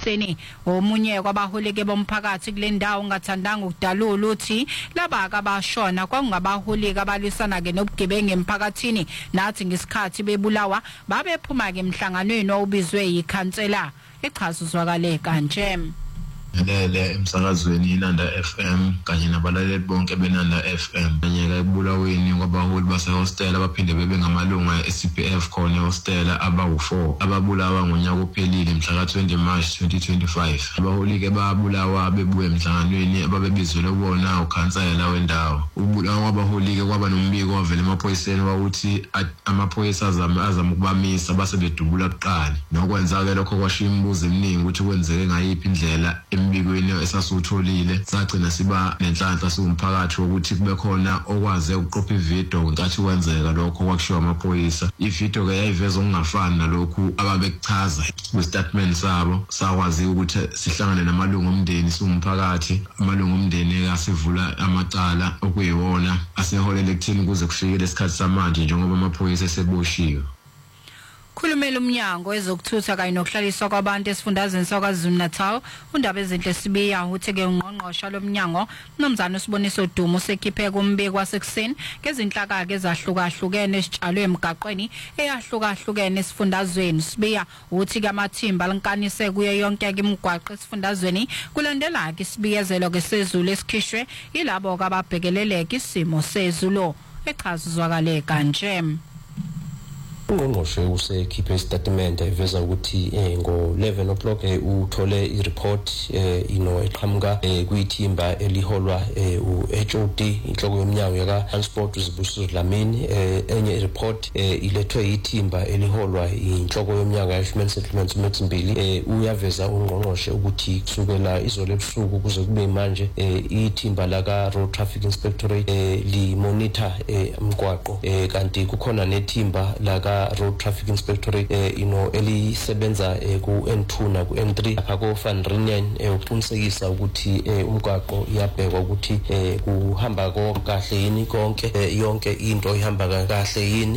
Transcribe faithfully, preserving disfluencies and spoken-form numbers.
ekuseni. Omunye kwabaholi bomphakathi kule ndawo ngathandanga ukudalula uthi laba abashona kwangabaholi abalwisana ke nobugebengu emphakathini nathi ngesikhathi bebulawa babephuma ke emhlanganweni obizwe yikhansela. Ichazo zwakale kanje. Lele emsakazweni iNanda F M kanye nabalaleli bonke beNanda F M nyaka ebulaweni kwabaholi base hostel abaphinde bebe ngamalunga e-C P F khona e-hostel abawu four ababulawa ngonyaka ophelile mhla ka twenty March twenty twenty-five. Abaholi ke babulawa bebuye emhlanganweni ababebizwe kubona ukhansela wendawo. Ubulawa kwabaholi ke kwaba nombiko ovela emaphoyiseni ukuthi amaphoyisa azama azama ukubamisa base bedubula kuqala. Nokwenza ke lokho kwashiya imibuzo eminingi ukuthi kwenzeke ngayiphi indlela embikweni esasutholile. Sagcina siba nenhlanhla siwumphakathi ukuthi kube khona okwaze ukuqopha ivideo ngenkathi kwenzeka lokho kwakushiwa amaphoyisa. Ivideo ke yayiveza okungafani nalokhu ababekuchaza kwistatement sabo. Sakwazi ukuthi sihlangane namalungu omndeni siwumphakathi, amalungu omndeni asivula amacala okuyiwona aseholele ekuthini kuze kufike lesikhathi samanje njengoba amaphoyisa eseboshiwe. Khulumela umnyango ezokuthutha kanye nokuhlaliswa kwabantu esifundazweni saKwaZulu Natal undaba ezinhle sibiya uthi ke ungqongqosha lomnyango nomzana usiboniso Dumo sekhiphe kumbiko wasekuseni ngezinhlaka ke ezahlukahlukene esitshalwe emgaqweni eyahlukahlukene esifundazweni. Sibiya uthi ke amathimba lankanise kuye yonke ke imigwaqo esifundazweni kulandela ke isibiyezelo ke sezulu esikhishwe yilabo ababhekeleleka isimo sezulu. Echazo zwakale kanje. Ungqongqoshe usekhiphe istatement eveza ukuthi ngo eleven o'clock uthole ireport ino eqhamuka kuyithimba eliholwa u-H O D inhloko yomnyango yaka Transport uZibusiso Dlamini. Enye ireport ilethwe yithimba eliholwa inhloko yomnyango ya Human Settlements Maximbili. Uyaveza ungqongqoshe ukuthi kusukela izolo ebusuku kuze kube manje ithimba laka Road Traffic Inspectorate li monitor umgwaqo kanti kukhona nethimba laka Road Traffic Inspectorate eh, ino elisebenza eh, ku N two na ku N three lapha ko Van Riebeeck eh, uqinisekisa ukuthi eh, umgwaqo iyabhekwa ukuthi eh, kuhamba kahle yini konke eh, yonke into ihamba kahle yini.